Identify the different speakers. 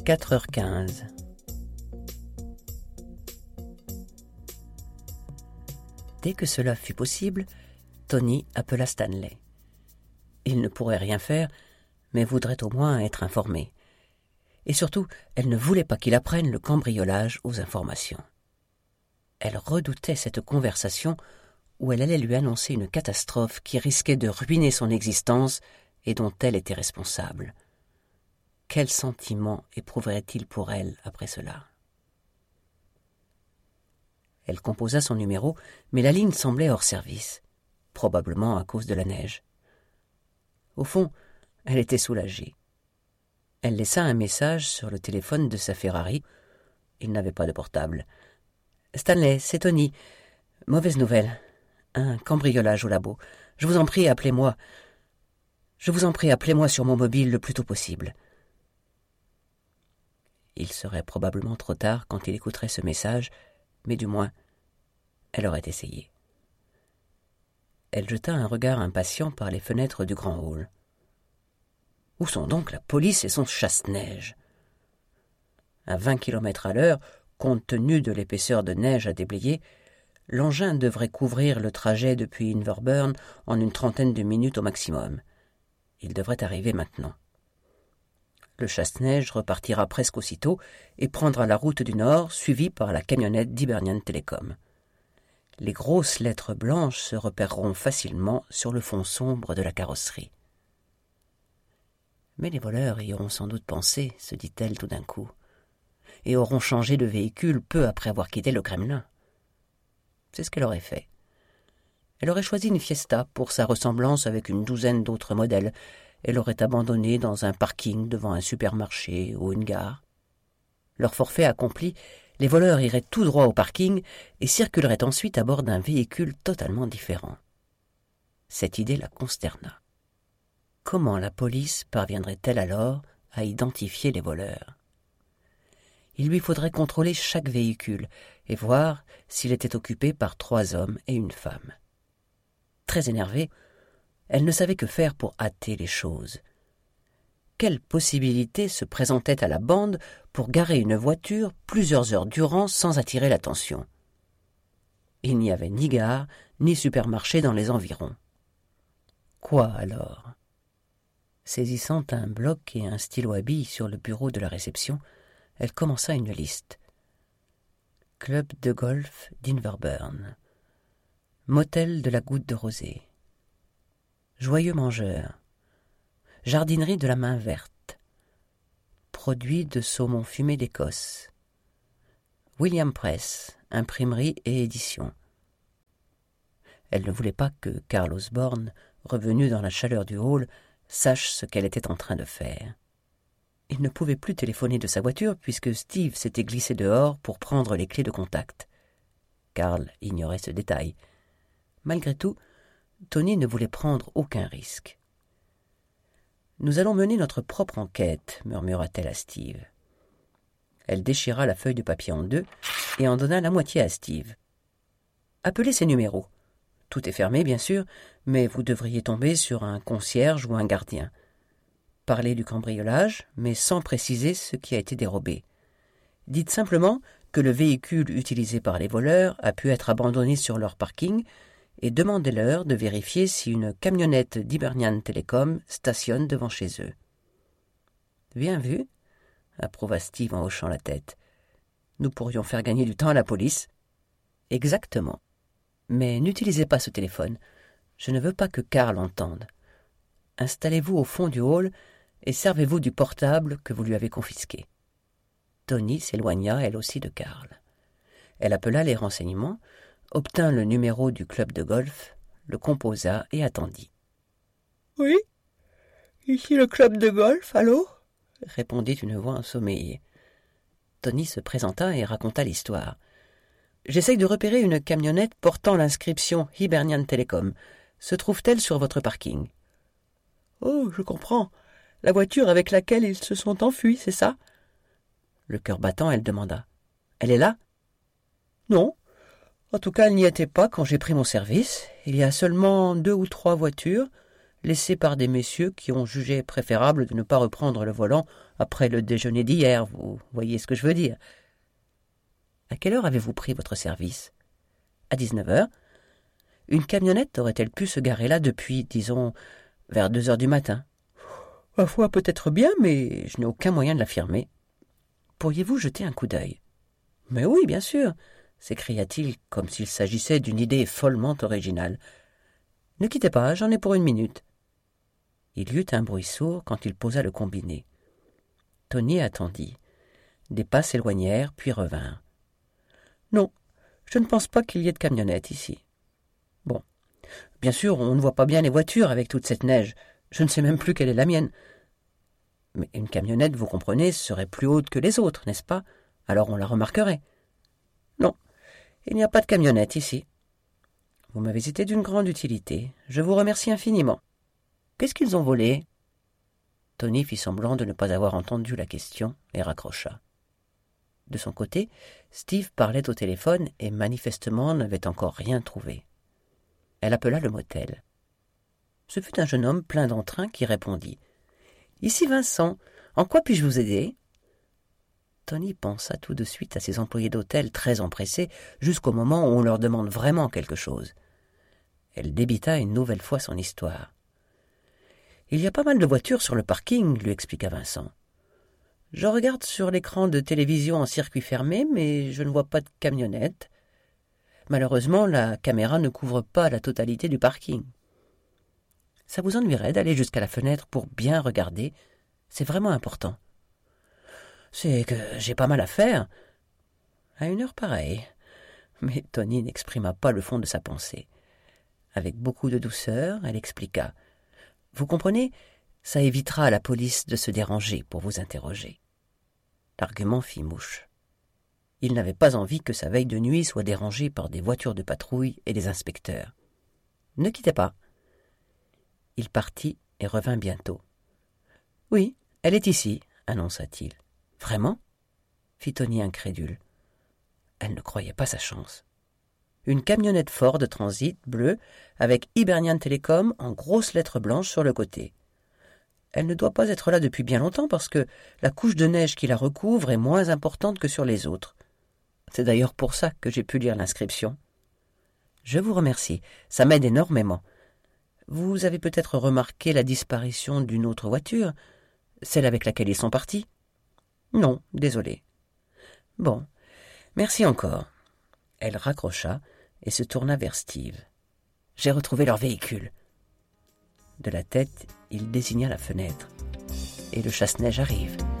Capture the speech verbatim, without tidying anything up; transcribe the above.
Speaker 1: quatre heures quinze. Dès que cela fut possible, Tony appela Stanley. Il ne pourrait rien faire, mais voudrait au moins être informé. Et surtout, elle ne voulait pas qu'il apprenne le cambriolage aux informations. Elle redoutait cette conversation où elle allait lui annoncer une catastrophe qui risquait de ruiner son existence et dont elle était responsable. Quel sentiment éprouverait-il pour elle après cela ? Elle composa son numéro, mais la ligne semblait hors service, probablement à cause de la neige. Au fond, elle était soulagée. Elle laissa un message sur le téléphone de sa Ferrari. Il n'avait pas de portable. « Stanley, c'est Tony. Mauvaise nouvelle. Un cambriolage au labo. Je vous en prie, appelez-moi. Je vous en prie, appelez-moi sur mon mobile le plus tôt possible. » Il serait probablement trop tard quand il écouterait ce message, mais du moins, elle aurait essayé. Elle jeta un regard impatient par les fenêtres du grand hall. Où sont donc la police et son chasse-neige ? À vingt kilomètres à l'heure, compte tenu de l'épaisseur de neige à déblayer, l'engin devrait couvrir le trajet depuis Inverburn en une trentaine de minutes au maximum. Il devrait arriver maintenant. Le chasse-neige repartira presque aussitôt et prendra la route du nord, suivi par la camionnette d'Hibernian Telecom. Les grosses lettres blanches se repéreront facilement sur le fond sombre de la carrosserie. Mais les voleurs y auront sans doute pensé, se dit-elle tout d'un coup, et auront changé de véhicule peu après avoir quitté le Kremlin. C'est ce qu'elle aurait fait. Elle aurait choisi une Fiesta pour sa ressemblance avec une douzaine d'autres modèles. Elle l'aurait abandonnée dans un parking devant un supermarché ou une gare. Leur forfait accompli, les voleurs iraient tout droit au parking et circuleraient ensuite à bord d'un véhicule totalement différent. Cette idée la consterna. Comment la police parviendrait-elle alors à identifier les voleurs ? Il lui faudrait contrôler chaque véhicule et voir s'il était occupé par trois hommes et une femme. Très énervée, elle ne savait que faire pour hâter les choses. Quelle possibilité se présentait à la bande pour garer une voiture plusieurs heures durant sans attirer l'attention ? Il n'y avait ni gare, ni supermarché dans les environs. Quoi alors ? Saisissant un bloc et un stylo à billes sur le bureau de la réception, elle commença une liste. Club de golf d'Inverburn. Motel de la Goutte de Rosée. Joyeux mangeur. Jardinerie de la Main Verte. Produit de saumon fumé d'Écosse. William Press, imprimerie et édition. Elle ne voulait pas que Carl Osborne, revenu dans la chaleur du hall, sache ce qu'elle était en train de faire. Il ne pouvait plus téléphoner de sa voiture puisque Steve s'était glissé dehors pour prendre les clés de contact. Carl ignorait ce détail. Malgré tout, Tony ne voulait prendre aucun risque. « Nous allons mener notre propre enquête », murmura-t-elle à Steve. Elle déchira la feuille de papier en deux et en donna la moitié à Steve. « Appelez ces numéros. Tout est fermé, bien sûr, mais vous devriez tomber sur un concierge ou un gardien. Parlez du cambriolage, mais sans préciser ce qui a été dérobé. Dites simplement que le véhicule utilisé par les voleurs a pu être abandonné sur leur parking et demandez-leur de vérifier si une camionnette d'Hibernian Telecom stationne devant chez eux. »« Bien vu, » approuva Steve en hochant la tête. « Nous pourrions faire gagner du temps à la police. »« Exactement. Mais n'utilisez pas ce téléphone. Je ne veux pas que Carl entende. Installez-vous au fond du hall et servez-vous du portable que vous lui avez confisqué. » Tony s'éloigna elle aussi de Carl. Elle appela les renseignements, obtint le numéro du club de golf, le composa et attendit. « Oui, ici le club de golf, allô ?» répondit une voix ensommeillée. Tony se présenta et raconta l'histoire. « J'essaye de repérer une camionnette portant l'inscription Hibernian Telecom. Se trouve-t-elle sur votre parking ?»« Oh, je comprends. La voiture avec laquelle ils se sont enfuis, c'est ça ?» Le cœur battant, elle demanda. « Elle est là ?»« Non. En tout cas, elle n'y était pas quand j'ai pris mon service. Il y a seulement deux ou trois voitures, laissé par des messieurs qui ont jugé préférable de ne pas reprendre le volant après le déjeuner d'hier, vous voyez ce que je veux dire. À quelle heure avez-vous pris votre service? À dix-neuf heures. Une camionnette aurait-elle pu se garer là depuis, disons, vers deux heures du matin? Ma foi, peut-être bien, mais je n'ai aucun moyen de l'affirmer. Pourriez-vous jeter un coup d'œil? Mais oui, bien sûr, s'écria-t-il comme s'il s'agissait d'une idée follement originale. Ne quittez pas, j'en ai pour une minute. Il y eut un bruit sourd quand il posa le combiné. Tony attendit. Des pas s'éloignèrent, puis revinrent. Non, je ne pense pas qu'il y ait de camionnette ici. Bon, bien sûr, on ne voit pas bien les voitures avec toute cette neige. Je ne sais même plus quelle est la mienne. Mais une camionnette, vous comprenez, serait plus haute que les autres, n'est-ce pas? Alors on la remarquerait. Non, il n'y a pas de camionnette ici. Vous m'avez été d'une grande utilité. Je vous remercie infiniment. Qu'est-ce qu'ils ont volé? Tony fit semblant de ne pas avoir entendu la question et raccrocha. De son côté, Steve parlait au téléphone et manifestement n'avait encore rien trouvé. Elle appela le motel. Ce fut un jeune homme plein d'entrain qui répondit. « Ici Vincent, en quoi puis-je vous aider ?» Tony pensa tout de suite à ses employés d'hôtel très empressés jusqu'au moment où on leur demande vraiment quelque chose. Elle débita une nouvelle fois son histoire. « Il y a pas mal de voitures sur le parking, » lui expliqua Vincent. « Je regarde sur l'écran de télévision en circuit fermé, mais je ne vois pas de camionnette. Malheureusement, la caméra ne couvre pas la totalité du parking. Ça vous ennuierait d'aller jusqu'à la fenêtre pour bien regarder? C'est vraiment important. » « C'est que j'ai pas mal à faire. » À une heure pareille. Mais Tony n'exprima pas le fond de sa pensée. Avec beaucoup de douceur, elle expliqua. « Vous comprenez, ça évitera à la police de se déranger pour vous interroger. » L'argument fit mouche. Il n'avait pas envie que sa veille de nuit soit dérangée par des voitures de patrouille et des inspecteurs. « Ne quittez pas. » Il partit et revint bientôt. « Oui, elle est ici, » annonça-t-il. « Vraiment ?» fit Tony incrédule. Elle ne croyait pas sa chance. Une camionnette Ford Transit bleue avec Hibernian Telecom en grosses lettres blanches sur le côté. Elle ne doit pas être là depuis bien longtemps parce que la couche de neige qui la recouvre est moins importante que sur les autres. C'est d'ailleurs pour ça que j'ai pu lire l'inscription. Je vous remercie, ça m'aide énormément. Vous avez peut-être remarqué la disparition d'une autre voiture, celle avec laquelle ils sont partis? Non, désolé. Bon, merci encore. Elle raccrocha et se tourna vers Steve. J'ai retrouvé leur véhicule. De la tête, il désigna la fenêtre. Et le chasse-neige arrive.